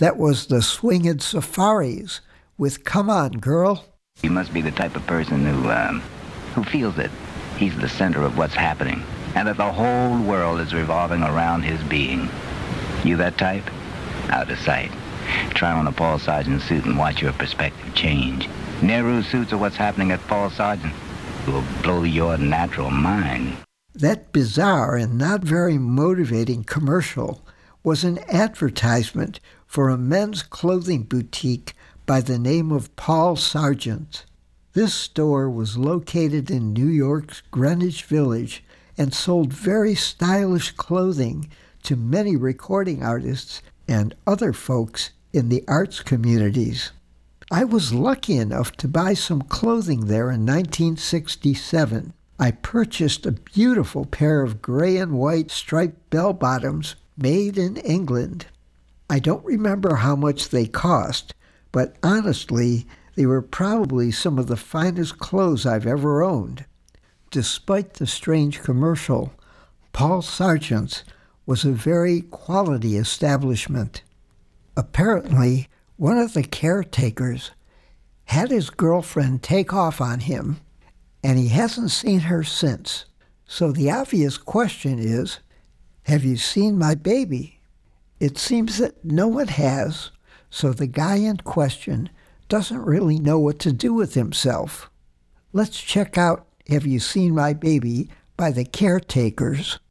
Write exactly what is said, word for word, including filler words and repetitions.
That was the Swingin' Safaris with Come On, Girl. You must be the type of person who, um, who feels that he's the center of what's happening and that the whole world is revolving around his being. You that type? Out of sight. Try on a Paul Sargent suit and watch your perspective change. Nehru suits are what's happening at Paul Sargent. It will blow your natural mind. That bizarre and not very motivating commercial was an advertisement for a men's clothing boutique by the name of Paul Sargent. This store was located in New York's Greenwich Village and sold very stylish clothing to many recording artists and other folks in the arts communities. I was lucky enough to buy some clothing there in nineteen sixty-seven. I purchased a beautiful pair of gray and white striped bell-bottoms made in England. I don't remember how much they cost, but honestly, they were probably some of the finest clothes I've ever owned. Despite the strange commercial, Paul Sargent's was a very quality establishment. Apparently, one of the caretakers had his girlfriend take off on him, and he hasn't seen her since. So the obvious question is, have you seen my baby? It seems that no one has, so the guy in question doesn't really know what to do with himself. Let's check out Have You Seen My Baby by the Caretakers.